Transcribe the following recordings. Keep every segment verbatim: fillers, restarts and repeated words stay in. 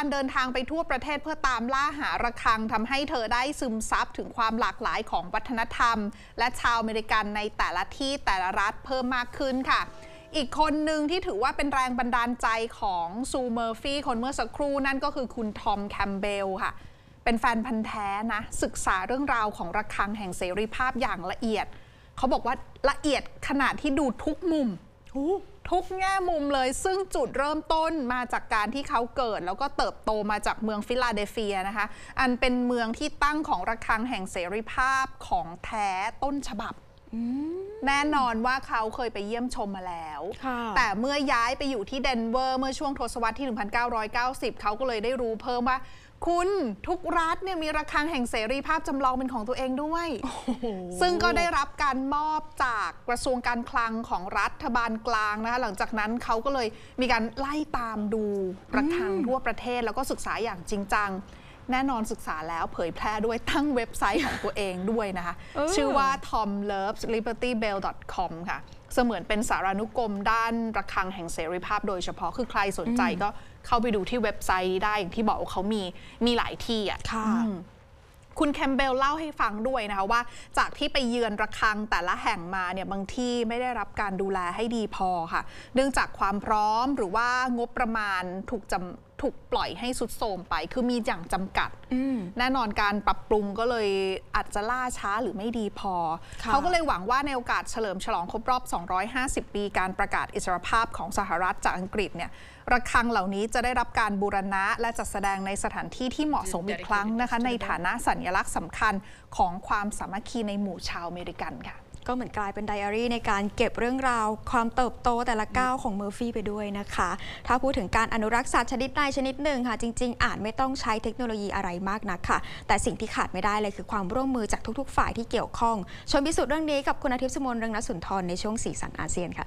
การเดินทางไปทั่วประเทศเพื่อตามล่าหาระฆังทำให้เธอได้ซึมซับถึงความหลากหลายของวัฒนธรรมและชาวอเมริกันในแต่ละที่แต่ละรัฐเพิ่มมากขึ้นค่ะอีกคนหนึ่งที่ถือว่าเป็นแรงบันดาลใจของซูเมอร์ฟี่คนเมื่อสักครู่นั่นก็คือคุณทอมแคมเบลค่ะเป็นแฟนพันธ์แท้นะศึกษาเรื่องราวของระฆังแห่งเสรีภาพอย่างละเอียดเขาบอกว่าละเอียดขนาดที่ดูทุกมุมทุกแง่มุมเลยซึ่งจุดเริ่มต้นมาจากการที่เขาเกิดแล้วก็เติบโตมาจากเมืองฟิลาเดลเฟียนะคะอันเป็นเมืองที่ตั้งของระฆังแห่งเสรีภาพของแท้ต้นฉบับแน่นอนว่าเขาเคยไปเยี่ยมชมมาแล้วแต่เมื่อย้ายไปอยู่ที่เดนเวอร์เมื่อช่วงทศวรรษที่ หนึ่งพันเก้าร้อยเก้าสิบ เขาก็เลยได้รู้เพิ่มว่าคุณทุกรัฐเนี่ยมีระฆังแห่งเสรีภาพจำลองเป็นของตัวเองด้วยซึ่งก็ได้รับการมอบจากกระทรวงการคลังของรัฐบาลกลางนะคะหลังจากนั้นเขาก็เลยมีการไล่ตามดูระฆังทั่วประเทศแล้วก็ศึกษาอย่างจริงจังแน่นอนศึกษาแล้วเผยแพร่ด้วยตั้งเว็บไซต์ของตัวเองด้วยนะคะชื่อว่า ทอม เลิฟส์ ลิเบอร์ตี้ เบล ดอท คอม ค่ะเสมือนเป็นสารานุกรมด้านระฆังแห่งเสรีภาพโดยเฉพาะคือใครสนใจก็เข้าไปดูที่เว็บไซต์ได้อย่างที่บอกว่าเขามีมีหลายที่อ่ะคุณแคมเบลเล่าให้ฟังด้วยนะคะว่าจากที่ไปเยือนระฆังแต่ละแห่งมาเนี่ยบางที่ไม่ได้รับการดูแลให้ดีพอค่ะเนื่องจากความพร้อมหรือว่างบประมาณถูกจำถูกปล่อยให้สุดโทรมไปคือมีอย่างจำกัดแน่นอนการปรับปรุงก็เลยอาจจะล่าช้าหรือไม่ดีพอเขาก็เลยหวังว่าในโอกาสเฉลิมฉลองครบรอบสองร้อยห้าสิบปีการประกาศอิสรภาพของสหรัฐจากอังกฤษเนี่ยระฆังเหล่านี้จะได้รับการบูรณะและจัดแสดงในสถานที่ที่เหมาะสมอีกครั้งนะคะในฐานะสัญลักษณ์สำคัญของความสามัคคีในหมู่ชาวอเมริกันค่ะก็เหมือนกลายเป็นไดอารี่ในการเก็บเรื่องราวความเติบโตแต่ละก้าวของเมอร์ฟี่ไปด้วยนะคะถ้าพูดถึงการอนุรักษ์สัตว์ชนิดใดชนิดหนึ่งค่ะจริงๆอาจไม่ต้องใช้เทคโนโลยีอะไรมากนักค่ะแต่สิ่งที่ขาดไม่ได้เลยคือความร่วมมือจากทุกๆฝ่ายที่เกี่ยวข้องชมพิสูจน์เรื่องนี้กับคุณอาทิตย์สมนเรืองนสุนทรในช่วงสีสันอาเซียนค่ะ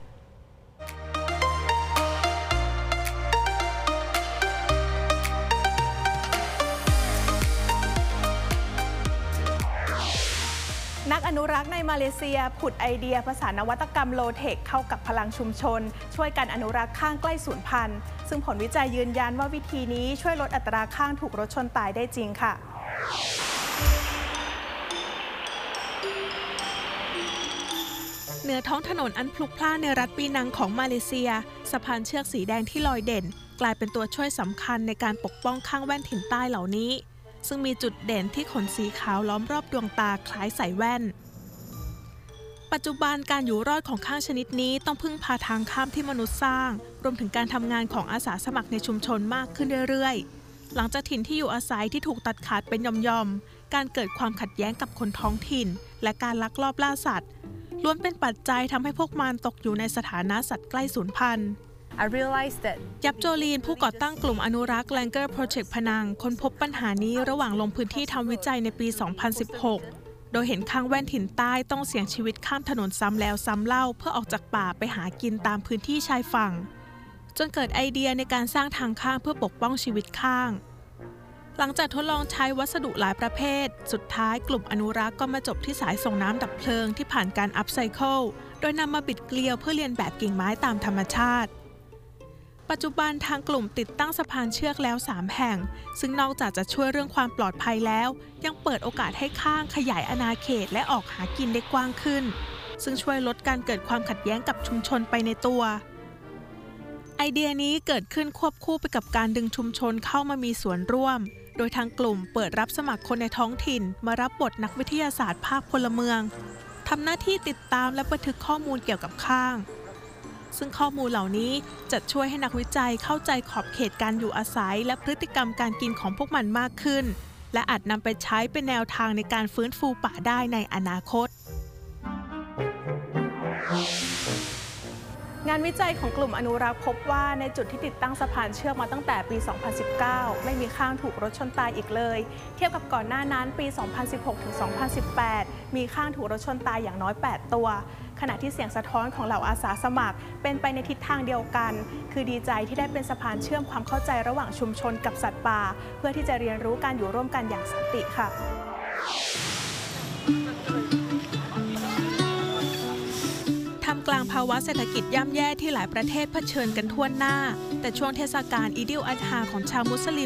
นักอนุรักษ์ในมาเลเซียผุดไอเดียผสานนวัตกรรมโลเทคเข้ากับพลังชุมชนช่วยกันอนุรักษ์ข้างใกล้สูญพันธุ์ซึ่งผลวิจัยยืนยันว่าวิธีนี้ช่วยลดอัตราข้างถูกรถชนตายได้จริงค่ะเหนือท้องถนนอันพลุกพล่านในรัฐปีนังของมาเลเซียสะพานเชือกสีแดงที่ลอยเด่นกลายเป็นตัวช่วยสำคัญในการปกป้องข้างแว่นถิ่นใต้เหล่านี้ซึ่งมีจุดเด่นที่ขนสีขาวล้อมรอบดวงตาคล้ายใส่แว่นปัจจุบันการอยู่รอดของข้างชนิดนี้ต้องพึ่งพาทางข้ามที่มนุษย์สร้างรวมถึงการทำงานของอาสาสมัครในชุมชนมากขึ้นเรื่อยๆหลังจากถิ่นที่อยู่อาศัยที่ถูกตัดขาดเป็นย่อมๆการเกิดความขัดแย้งกับคนท้องถิ่นและการลักลอบล่าสัตว์ล้วนเป็นปัจจัยทำให้พวกมันตกอยู่ในสถานะสัตว์ใกล้สูญพันธุ์ยับโจลีนผู้ก่อตั้งกลุ่มอนุรักษ์ Langer Project พนังค้นพบปัญหานี้ระหว่างลงพื้นที่ทำวิจัยในปี สองพันสิบหก โดยเห็นข้างแว่นถิ่นใต้ต้องเสี่ยงชีวิตข้ามถนนซ้ำแล้วซ้ำเล่าเพื่อออกจากป่าไปหากินตามพื้นที่ชายฝั่งจนเกิดไอเดียในการสร้างทางข้ามเพื่อปกป้องชีวิตข้างหลังจากทดลองใช้วัสดุหลายประเภทสุดท้ายกลุ่มอนุรักษ์ก็มาจบที่สายส่งน้ำดับเพลิงที่ผ่านการอัพไซเคิลโดยนำมาบิดเกลียวเพื่อเลียนแบบกิ่งไม้ตามธรรมชาติปัจจุบันทางกลุ่มติดตั้งสะพานเชือกแล้วสามแห่งซึ่งนอกจากจะช่วยเรื่องความปลอดภัยแล้วยังเปิดโอกาสให้ข้างขยายอาณาเขตและออกหากินได้กว้างขึ้นซึ่งช่วยลดการเกิดความขัดแย้งกับชุมชนไปในตัวไอเดียนี้เกิดขึ้นควบคู่ไปกับการดึงชุมชนเข้ามามีส่วนร่วมโดยทางกลุ่มเปิดรับสมัครคนในท้องถิ่นมารับบทนักวิทยาศาสตร์ภาคพลเมืองทำหน้าที่ติดตามและบันทึกข้อมูลเกี่ยวกับข้างซึ่งข้อมูลเหล่านี้จะช่วยให้นักวิจัยเข้าใจขอบเขตการอยู่อาศัยและพฤติกรรมการกินของพวกมันมากขึ้นและอาจนำไปใช้เป็นแนวทางในการฟื้นฟูป่าได้ในอนาคตงานวิจัยของกลุ่มอนุรักษ์พบว่าในจุดที่ติดตั้งสะพานเชือกมาตั้งแต่ปี สองพันสิบเก้า ไม่มีข้างถูกรถชนตายอีกเลยเทียบกับก่อนหน้านั้นปี สองพันสิบหกถึงสองพันสิบแปด มีข้างถูกรถชนตายอย่างน้อย แปด ตัวขณะที่เสียงสะท้อนของเหล่าอาสาสมัครเป็นไปในทิศทางเดียวกันคือดีใจที่ได้เป็นสะพานเชื่อมความเข้าใจระหว่างชุมชนกับสัตว์ป่าเพื่อที่จะเรียนรู้การอยู่ร่วมกันอย่างสันติค่ะท่ามกลางภาวะเศรษฐกิจย่ำแย่ที่หลายประเทศเผชิญกันทั่วหน้าแต่ช่วงเทศกาลอีดิลอัดฮาของชาวมุสลิม